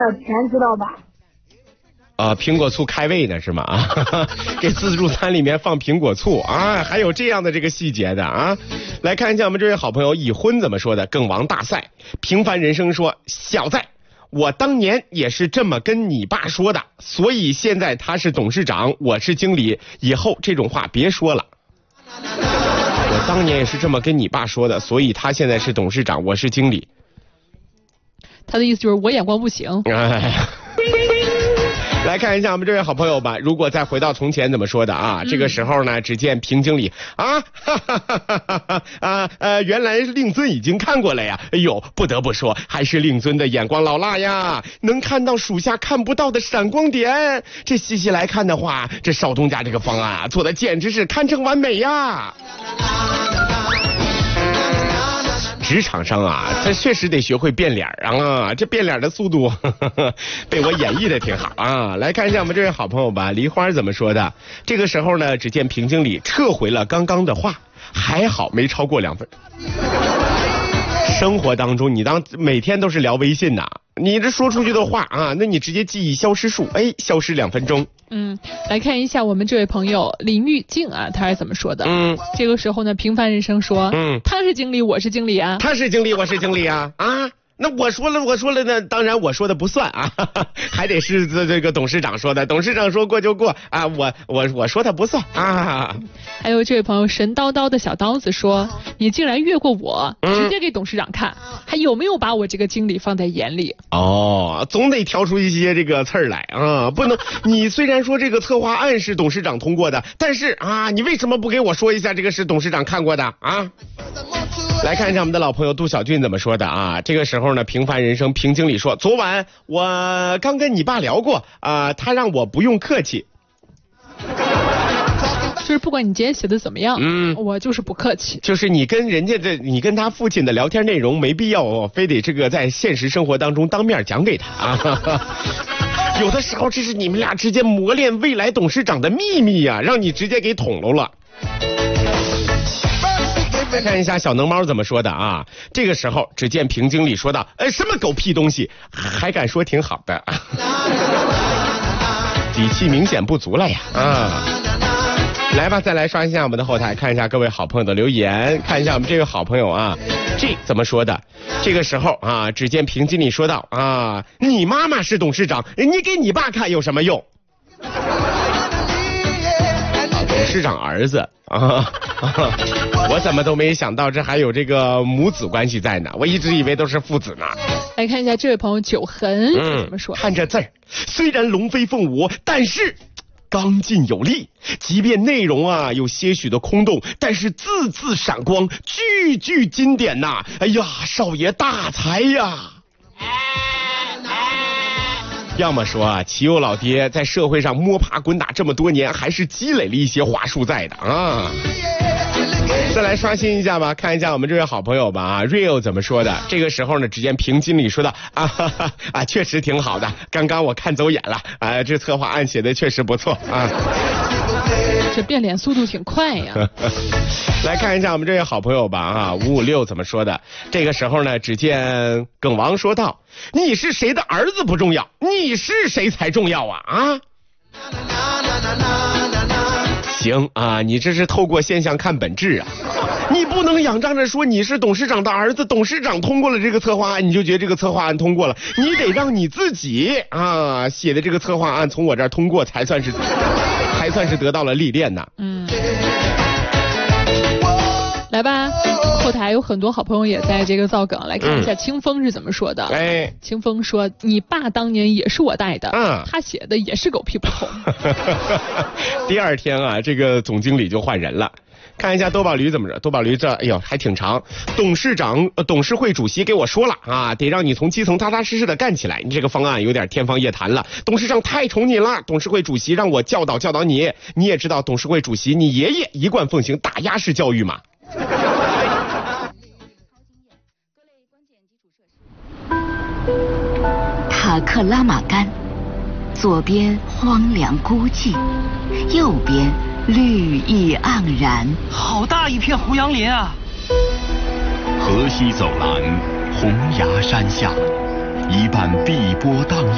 全知道吧？ 苹果醋开胃呢是吗？啊，给自助餐里面放苹果醋啊，还有这样的这个细节的啊。来看一下我们这位好朋友已婚怎么说的，梗王大赛平凡人生说，小子，我当年也是这么跟你爸说的，所以现在他是董事长，我是经理，以后这种话别说了。我当年也是这么跟你爸说的，所以他现在是董事长，我是经理。 他的意思就是我眼光不行。 来看一下我们这位好朋友吧，如果再回到从前怎么说的啊？这个时候呢，只见平经理原来令尊已经看过了呀。哎呦，不得不说，还是令尊的眼光老辣呀，能看到属下看不到的闪光点。这细细来看的话，这少东家这个方案啊，做的简直是堪称完美呀。职场上啊，他确实得学会变脸啊，这变脸的速度被我演绎的挺好啊。来看一下我们这位好朋友吧，梨花怎么说的？这个时候呢，只见平经理撤回了刚刚的话，还好没超过2分。生活当中，你当每天都是聊微信呐，你这说出去的话啊，那你直接记忆消失数，消失2分钟。 来看一下我们这位朋友林玉静啊，他是怎么说的？这个时候呢，平凡人生说，他是经理，我是经理啊， 他是经理，我是经理啊，那我说了呢，当然我说的不算啊，还得是这个董事长说的，董事长说过就过啊，我说他不算啊。 还有这位朋友神叨叨的小刀子说，你竟然越过我，直接给董事长看，还有没有把我这个经理放在眼里？ 总得挑出一些这个刺儿来啊，不能你虽然说这个策划案是董事长通过的，但是啊，你为什么不给我说一下这个是董事长看过的啊？来看一下我们的老朋友杜小俊怎么说的啊？这个时候呢，平凡人生平经理说，昨晚我刚跟你爸聊过啊，他让我不用客气。 就是不管你今天写的怎么样，我就是不客气。 就是你跟他父亲的聊天内容没必要非得这个在现实生活当中当面讲给他啊。有的时候这是你们俩之间磨练未来董事长的秘密呀，让你直接给捅喽了。来看一下小能猫怎么说的啊？这个时候只见平经理说道，什么狗屁东西，还敢说挺好的。底气明显不足了呀啊！来吧，再来刷一下我们的后台，看一下各位好朋友的留言，看一下我们这位好朋友啊，这怎么说的？这个时候啊，只见平经理说道啊，你妈妈是董事长，你给你爸看有什么用？董事长儿子啊，我怎么都没想到这还有这个母子关系在呢，我一直以为都是父子呢。 来看一下这位朋友九痕怎么说？ 看这字儿，虽然龙飞凤舞，但是刚劲有力，即便内容啊有些许的空洞，但是字字闪光，句句经典呐！哎呀，少爷大才呀！要么说啊，齐友老爹在社会上摸爬滚打这么多年，还是积累了一些话术在的啊。再来刷新一下吧，看一下我们这位好朋友吧啊 ，Real 怎么说的？这个时候呢，只见平经理说的啊，确实挺好的，刚刚我看走眼了啊，这策划案写的确实不错啊。 这变脸速度挺快呀。 来看一下我们这位好朋友吧啊，556怎么说的？这个时候呢，只见耿王说道：“你是谁的儿子不重要，你是谁才重要啊啊！”行啊，你这是透过现象看本质啊！你不能仰仗着说你是董事长的儿子，董事长通过了这个策划案，你就觉得这个策划案通过了，你得让你自己啊写的这个策划案从我这儿通过才算是得到了历练呢。 来吧，后台有很多好朋友也在这个造梗，来看一下清风是怎么说的。清风说：“你爸当年也是我带的，他写的也是狗屁不通。” 第二天啊，这个总经理就换人了。看一下多宝驴怎么着？多宝驴这哎呦还挺长。董事会主席给我说了啊，得让你从基层踏踏实实的干起来。你这个方案有点天方夜谭了，董事长太宠你了。董事会主席让我教导你，你也知道董事会主席你爷爷一贯奉行打压式教育嘛。 塔克拉玛干，左边荒凉孤寂，右边绿意盎然， 好大一片胡杨林啊！ 河西走廊，洪崖山下，一半碧波荡漾。